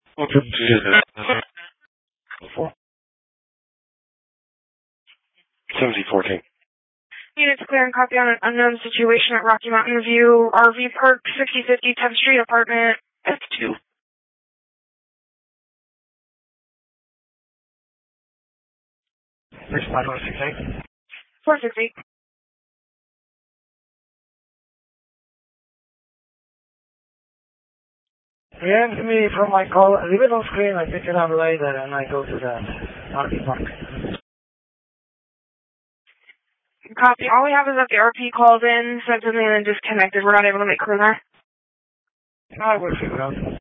$7014. Units clear and copy on an unknown situation at Rocky Mountain View, RV Park, 6050 10th Street, apartment F2. Next 5468. 468. Yeah, to me from my call, leave it on screen, I pick it up later and I go to the RV Park. Copy. All we have is that the RP called in, said something and then disconnected. We're not able to make crew there. I will figure out.